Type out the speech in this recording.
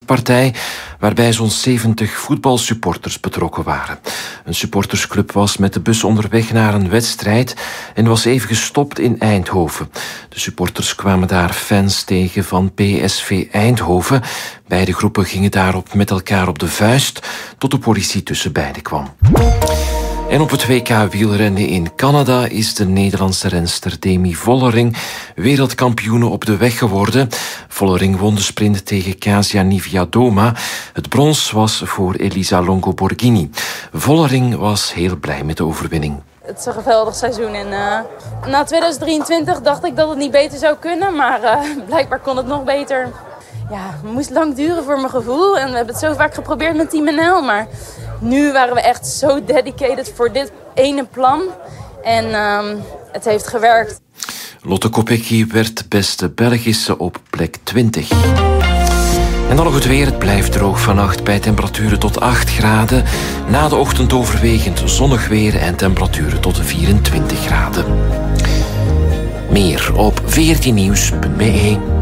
steekpartij waarbij zo'n 70 voetbalsupporters betrokken waren. Een supportersclub was met de bus onderweg naar een wedstrijd en was even gestopt in Eindhoven. De supporters kwamen daar fans tegen van PSV Eindhoven. Beide groepen gingen daarop met elkaar op de vuist tot de politie tussen beiden kwam. En op het WK wielrennen in Canada is de Nederlandse renster Demi Vollering wereldkampioene op de weg geworden. Vollering won de sprint tegen Kasia Niewiadoma. Het brons was voor Elisa Longo Borghini. Vollering was heel blij met de overwinning. Het is een geweldig seizoen en na 2023 dacht ik dat het niet beter zou kunnen, maar blijkbaar kon het nog beter. Ja, het moest lang duren voor mijn gevoel en we hebben het zo vaak geprobeerd met Team NL, maar nu waren we echt zo dedicated voor dit ene plan en het heeft gewerkt. Lotte Kopecky werd beste Belgische op plek 20. En dan nog het weer. Het blijft droog vannacht bij temperaturen tot 8 graden. Na de ochtend overwegend zonnig weer en temperaturen tot 24 graden. Meer op 14nieuws.be.